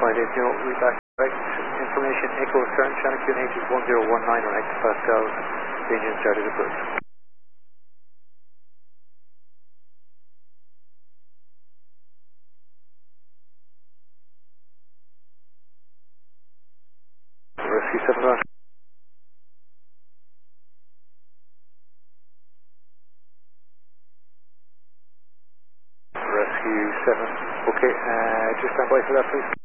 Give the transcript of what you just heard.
read back. Right. Information Echo Stern, channel QNH is 1019 on hectopascal. The engine started approved. Rescue 7 Rescue 7. Okay, just stand by for that, please.